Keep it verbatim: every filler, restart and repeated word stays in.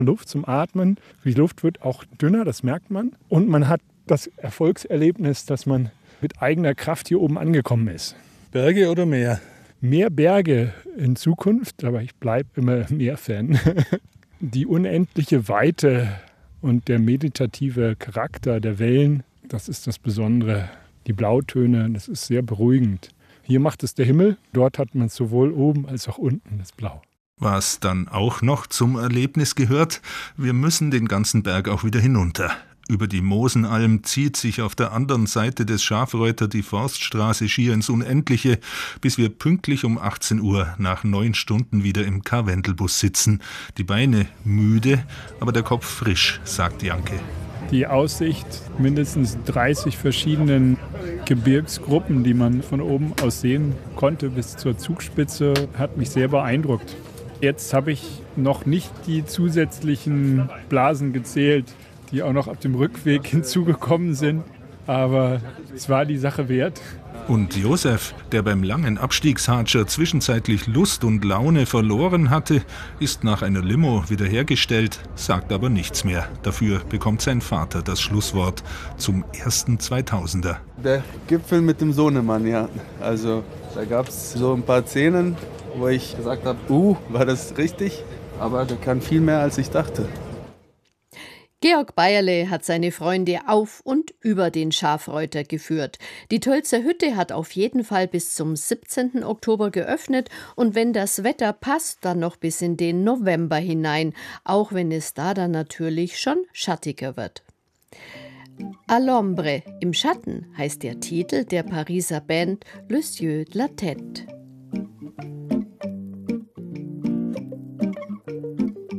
Luft zum Atmen. Die Luft wird auch dünner, das merkt man. Und man hat das Erfolgserlebnis, dass man mit eigener Kraft hier oben angekommen ist. Berge oder Meer? Mehr Berge in Zukunft, aber ich bleibe immer Meer-Fan. Die unendliche Weite und der meditative Charakter der Wellen, das ist das Besondere. Die Blautöne, das ist sehr beruhigend. Hier macht es der Himmel, dort hat man sowohl oben als auch unten das Blau. Was dann auch noch zum Erlebnis gehört, wir müssen den ganzen Berg auch wieder hinunter. Über die Mosenalm zieht sich auf der anderen Seite des Schafreuter die Forststraße schier ins Unendliche, bis wir pünktlich um achtzehn Uhr nach neun Stunden wieder im Karwendelbus sitzen. Die Beine müde, aber der Kopf frisch, sagt Janke. Die Aussicht mindestens dreißig verschiedenen Gebirgsgruppen, die man von oben aus sehen konnte bis zur Zugspitze, hat mich sehr beeindruckt. Jetzt habe ich noch nicht die zusätzlichen Blasen gezählt, die auch noch auf dem Rückweg hinzugekommen sind. Aber es war die Sache wert. Und Josef, der beim langen Abstiegshatscher zwischenzeitlich Lust und Laune verloren hatte, ist nach einer Limo wiederhergestellt, sagt aber nichts mehr. Dafür bekommt sein Vater das Schlusswort zum ersten zweitausender. Der Gipfel mit dem Sohnemann, ja. Also da gab es so ein paar Szenen, wo ich gesagt habe, uh, war das richtig? Aber der kann viel mehr, als ich dachte. Georg Beierle hat seine Freunde auf und über den Schafreuter geführt. Die Tölzer Hütte hat auf jeden Fall bis zum siebzehnten Oktober geöffnet und wenn das Wetter passt, dann noch bis in den November hinein, auch wenn es da dann natürlich schon schattiger wird. À l'ombre, im Schatten, heißt der Titel der Pariser Band Le Cieux de la Tête.